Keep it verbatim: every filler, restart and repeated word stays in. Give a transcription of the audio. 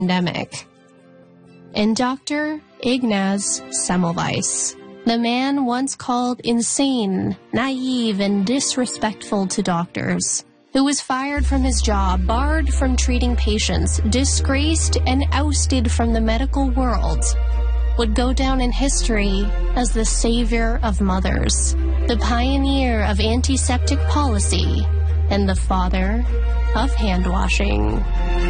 pandemic. And Doctor Ignaz Semmelweis, the man once called insane, naive, and disrespectful to doctors, who was fired from his job, barred from treating patients, disgraced and ousted from the medical world, would go down in history as the savior of mothers, the pioneer of antiseptic policy, and the father of hand washing.